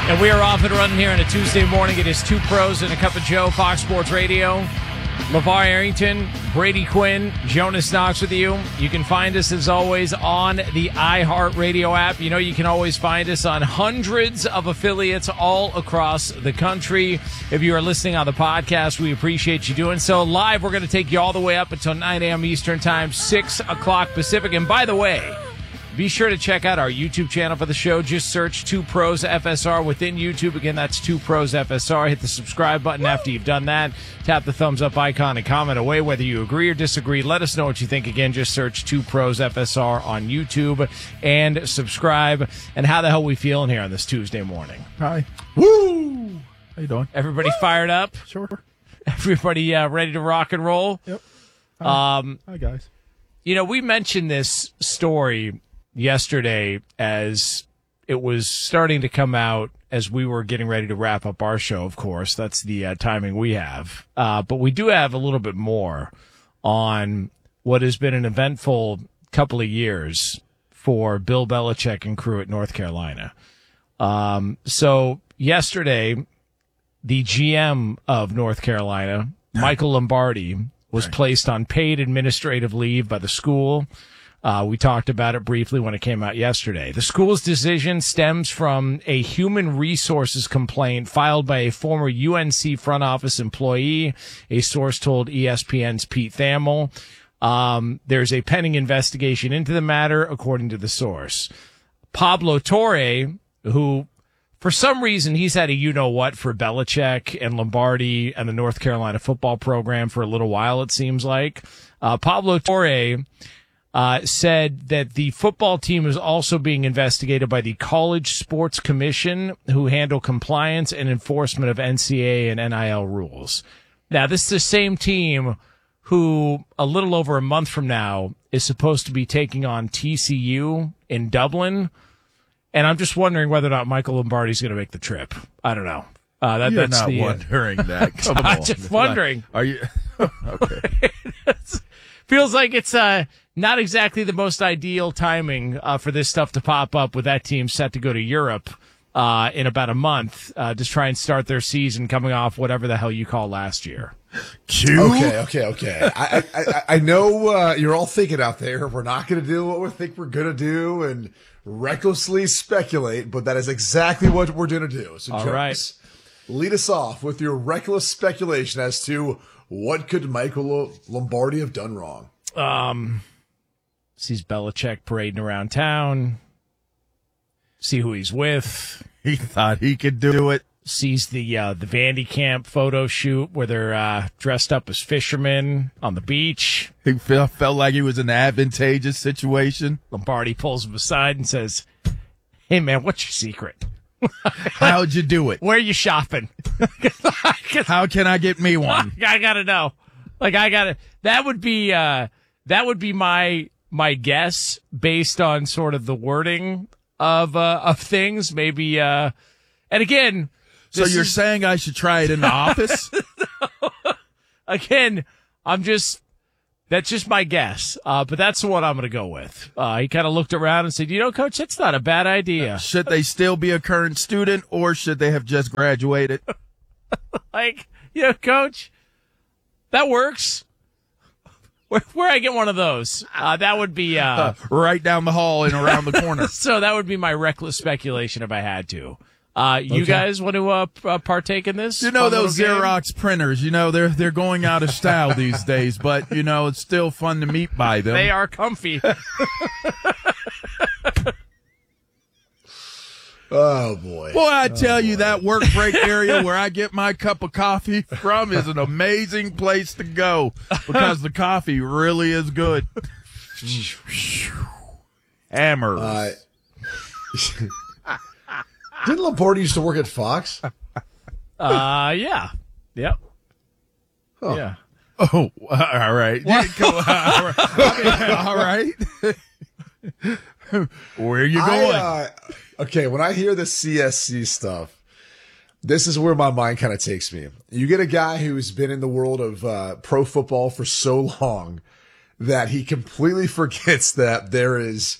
And we are off and running here on a Tuesday morning. It is Two Pros and a Cup of Joe, Fox Sports Radio. LeVar Arrington, Brady Quinn, Jonas Knox with you. You can find us, as always, on the iHeartRadio app. You know you can always find us on hundreds of affiliates all across the country. If you are listening on the podcast, we appreciate you doing so. Live, we're going to take you all the way up until 9 a.m. Eastern Time, 6 o'clock Pacific. And by the way, be sure to check out our YouTube channel for the show. Just search Two Pros FSR within YouTube. Again, that's Two Pros FSR. Hit the subscribe button after you've done that. Tap the thumbs up icon and comment away whether you agree or disagree. Let us know what you think. Again, just search Two Pros FSR on YouTube and subscribe. And how the hell are we feeling here on this Tuesday morning? Hi. Woo! How you doing? Everybody fired up? Sure. Everybody ready to rock and roll? Yep. Hi, guys. You know, we mentioned this story yesterday as it was starting to come out as we were getting ready to wrap up our show, of course. That's the timing we have. But we do have a little bit more on what has been an eventful couple of years for Bill Belichick and crew at North Carolina. So yesterday, the GM of North Carolina, Michael Lombardi, was placed on paid administrative leave by the school. We talked about it briefly when it came out yesterday. The school's decision stems from a human resources complaint filed by a former UNC front office employee, a source told ESPN's Pete Thamel. There's a pending investigation into the matter, according to the source. Pablo Torre, who, for some reason, he's had a you-know-what for Belichick and Lombardi and the North Carolina football program for a little while, it seems like. Pablo Torre said that the football team is also being investigated by the College Sports Commission, who handle compliance and enforcement of NCAA and NIL rules. Now, this is the same team who, a little over a month from now, is supposed to be taking on TCU in Dublin. And I'm just wondering whether or not Michael Lombardi's going to make the trip. I don't know. You're that's not wondering that. Come on. I'm just wondering. Are you? Okay. Feels like it's not exactly the most ideal timing for this stuff to pop up with that team set to go to Europe in about a month to try and start their season coming off whatever the hell you call last year. Okay. I know you're all thinking out there, we're not going to do what we think we're going to do and recklessly speculate, but that is exactly what we're going to do. So, all Jonas, right. Lead us off with your reckless speculation as to what could Michael Lombardi have done wrong. Sees Belichick parading around town. See who he's with. He thought he could do it. Sees the Vandy Camp photo shoot where they're dressed up as fishermen on the beach. He felt like he was in an advantageous situation. Lombardi pulls him aside and says, "Hey, man, what's your secret? How'd you do it? Where are you shopping? How can I get me one? I gotta know. That would be my guess based on sort of the wording of things. Maybe, and again, so you're saying I should try it in the office? No. Again, that's just my guess. But that's the one I'm going to go with. He kind of looked around and said, Coach, that's not a bad idea. Should they still be a current student or should they have just graduated? Coach, that works. Where I get one of those? That would be right down the hall and around the corner. So that would be my reckless speculation if I had to. You guys want to partake in this? Those Xerox printers, they're going out of style these days, but, it's still fun to meet by them. They are comfy. Oh, boy. Boy, I tell you, that work break area where I get my cup of coffee from is an amazing place to go because the coffee really is good. Hammers. Didn't Lombardi used to work at Fox? Yeah. Yep. Huh. Yeah. Oh, all right. All right. Where are you going? Okay, when I hear the CSC stuff, this is where my mind kind of takes me. You get a guy who's been in the world of pro football for so long that he completely forgets that there is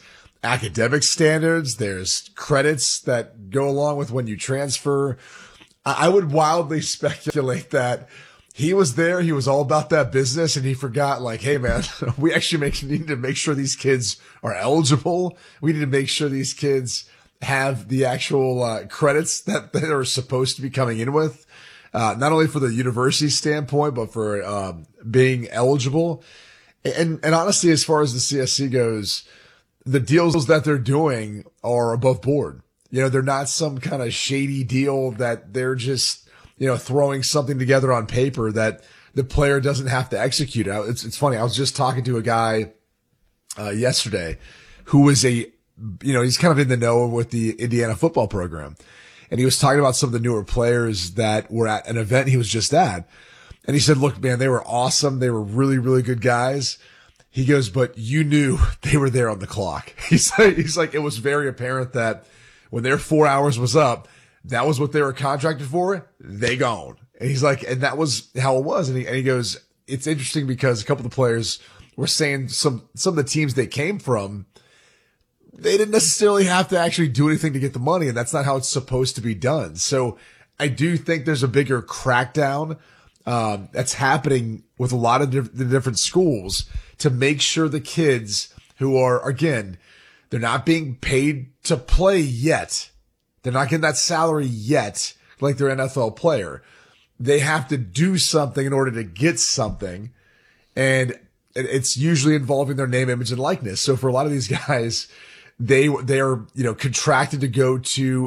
academic standards. There's credits that go along with when you transfer. I would wildly speculate that he was there. He was all about that business, and he forgot, like, hey, man, we actually need to make sure these kids are eligible. We need to make sure these kids have the actual credits that are supposed to be coming in with, not only for the university standpoint, but for being eligible. And honestly, as far as the CSC goes, the deals that they're doing are above board. They're not some kind of shady deal that they're just, throwing something together on paper that the player doesn't have to execute. It's funny. I was just talking to a guy, yesterday who was he's kind of in the know with the Indiana football program. And he was talking about some of the newer players that were at an event he was just at. And he said, look, man, they were awesome. They were really, really good guys. He goes, but you knew they were there on the clock. He's like, it was very apparent that when their 4 hours was up, that was what they were contracted for. They gone. And he's like, and that was how it was. And he goes, it's interesting because a couple of the players were saying some of the teams they came from, they didn't necessarily have to actually do anything to get the money. And that's not how it's supposed to be done. So I do think there's a bigger crackdown, that's happening with a lot of the different schools to make sure the kids who are, again, they're not being paid to play yet. They're not getting that salary yet, like their NFL player. They have to do something in order to get something. And it's usually involving their name, image, and likeness. So for a lot of these guys, they are, contracted to go to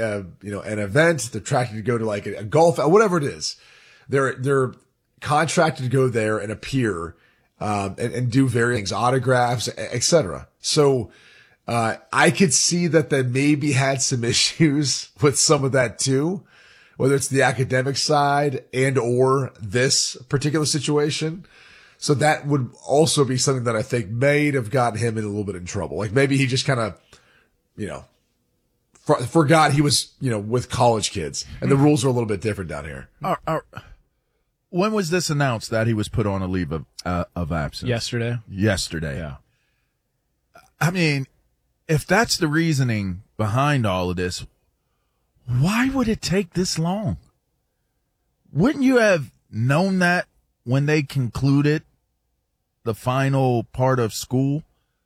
an event. They're contracted to go to like a golf, whatever it is. They're contracted to go there and appear, and do various things, autographs, etc. So, I could see that they maybe had some issues with some of that too, whether it's the academic side and or this particular situation. So that would also be something that I think may have gotten him in a little bit in trouble. Like maybe he just kind of, forgot he was, with college kids and the rules are a little bit different down here. When was this announced that he was put on a leave of absence? Yesterday. Yeah. I mean, if that's the reasoning behind all of this, why would it take this long? Wouldn't you have known that when they concluded the final part of school,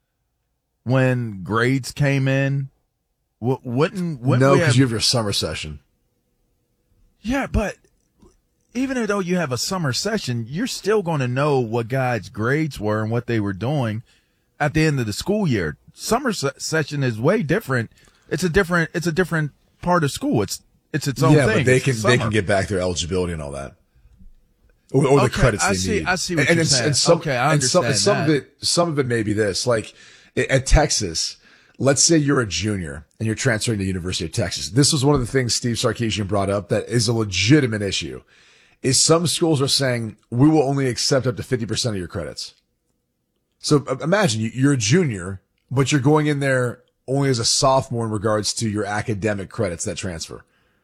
when grades came in? Wouldn't no, because you have your summer session. Yeah, but even though you have a summer session, you're still going to know what guys' grades were and what they were doing at the end of the school year. Summer session is way different. It's a different part of school. It's its own thing. Yeah, but they can get back their eligibility and all that, or the credits they need. I see what you're saying. I understand that. Some of it may be this. Like at Texas, let's say you're a junior and you're transferring to the University of Texas. This was one of the things Steve Sarkisian brought up that is a legitimate issue. Is some schools are saying we will only accept up to 50% of your credits. So imagine you're a junior, but you're going in there only as a sophomore in regards to your academic credits that transfer.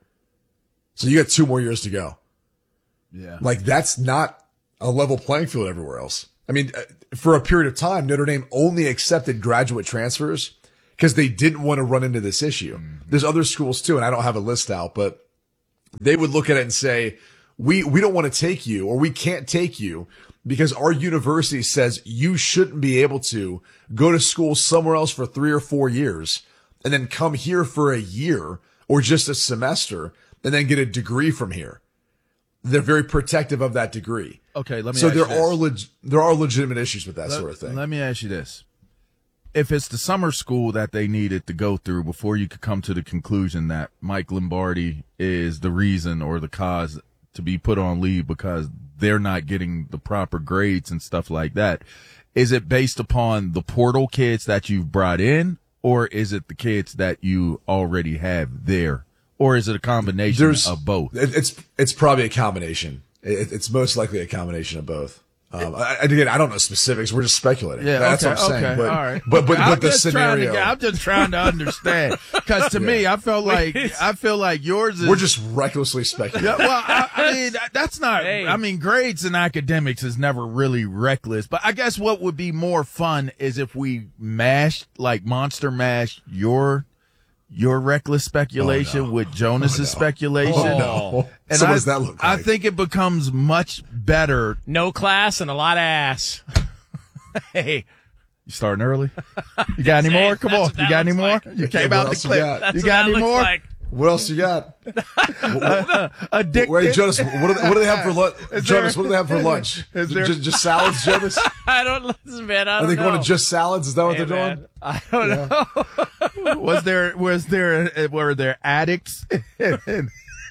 So you got 2 more years to go. Yeah. Like that's not a level playing field everywhere else. I mean, for a period of time, Notre Dame only accepted graduate transfers because they didn't want to run into this issue. Mm-hmm. There's other schools too, and I don't have a list out, but they would look at it and say, we don't want to take you, or we can't take you because our university says you shouldn't be able to go to school somewhere else for 3 or 4 years and then come here for a year or just a semester and then get a degree from here. They're very protective of that degree. Okay, let me so ask you this. there are legitimate issues with that sort of thing. Let me ask you this. If it's the summer school that they needed to go through before you could come to the conclusion that Mike Lombardi is the reason or the cause to be put on leave because they're not getting the proper grades and stuff like that, is it based upon the portal kids that you've brought in, or is it the kids that you already have there? Or is it a combination of both? It's probably a combination. It's most likely a combination of both. Again, I don't know specifics. We're just speculating. Yeah, that's okay, what I'm saying. okay, But, all right. but I'm the just scenario. I'm just trying to understand because to me, I feel like yours is. We're just recklessly speculating. Yeah, well, I mean, that's not. Hey. I mean, grades and academics is never really reckless. But I guess what would be more fun is if we monster mashed your reckless speculation with Jonas's speculation. No. And So what does that look like? I think it becomes much better. No class and a lot of ass. Hey, You starting early? You got any more? Come on. That's what You that got any looks more? like. You came What out the else you clip. got? that's You what got that any looks more? like. What else you got? Addicted. Wait, Jonas, what do they have for lunch? Jonas, what do they have for lunch? Is there- Just salads, Jonas? I don't listen, man. I Are don't they know. going to just salads? Is that what Hey, they're man, doing? I don't know. Were there addicts in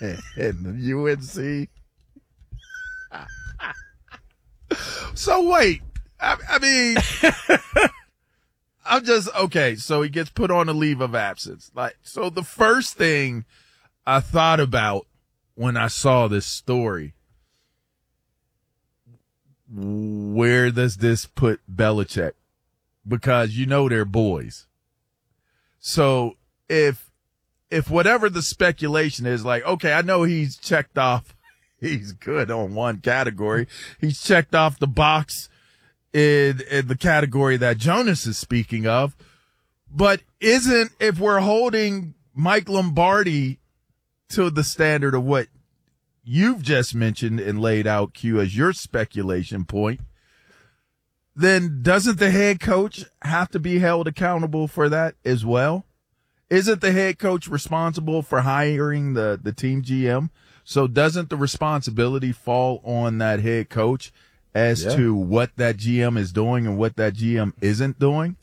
UNC? So wait, I mean, I'm just okay. So he gets put on a leave of absence. So the first thing I thought about when I saw this story, where does this put Belichick? Because they're boys. So if whatever the speculation is, okay, I know he's checked off, he's good on one category. He's checked off the box in the category that Jonas is speaking of. But if we're holding Mike Lombardi to the standard of what you've just mentioned and laid out, Q, as your speculation point, then doesn't the head coach have to be held accountable for that as well? Isn't the head coach responsible for hiring the team GM? So doesn't the responsibility fall on that head coach as to what that GM is doing and what that GM isn't doing?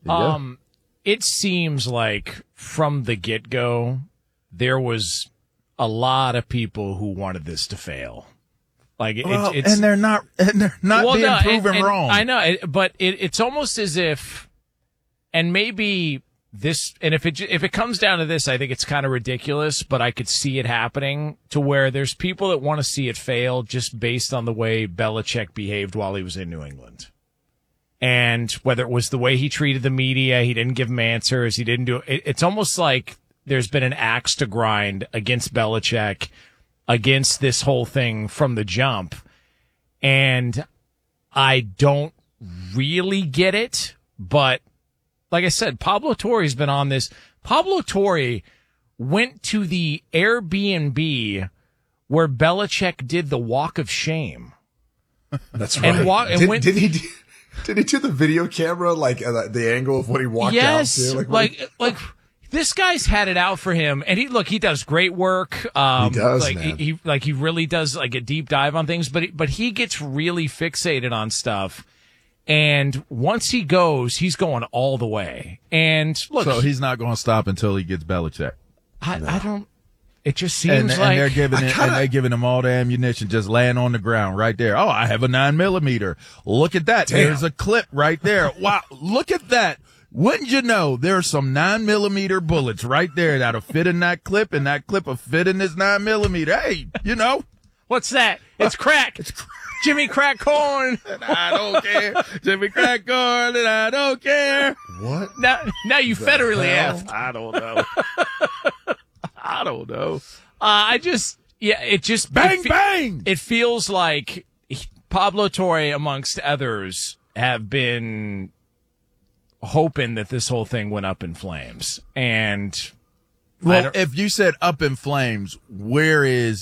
It seems like from the get-go, there was a lot of people who wanted this to fail. And they're not being proven and wrong. I know, but it's almost as if, and maybe this, and if it comes down to this, I think it's kind of ridiculous, but I could see it happening to where there's people that want to see it fail just based on the way Belichick behaved while he was in New England. And whether it was the way he treated the media, he didn't give them answers, he didn't do it. It's almost like there's been an axe to grind against Belichick, against this whole thing from the jump. And I don't really get it, but like I said, Pablo Torre's been on this. Pablo Torre went to the Airbnb where Belichick did the walk of shame. That's right. Did he do the video camera, the angle of what he walked out to? Like this guy's had it out for him, and he does great work. He does, man. He really does a deep dive on things, but he gets really fixated on stuff. And once he goes, he's going all the way. And look, so he's not going to stop until he gets Belichick. I don't. It just seems like they're giving him all the ammunition, just laying on the ground right there. Oh, I have a 9mm. Look at that. Damn. There's a clip right there. Wow, look at that. Wouldn't you know there's some 9mm bullets right there that'll fit in that clip, and that clip will fit in this 9mm. Hey, what's that? It's crack. It's Jimmy Crack Corn. And I don't care. Jimmy Crack Corn, and I don't care. What? Now you federally hell? effed. I don't know. I don't know. It just Bang, bang. It feels like Pablo Torre, amongst others, have been hoping that this whole thing went up in flames. And well, if you said up in flames, where is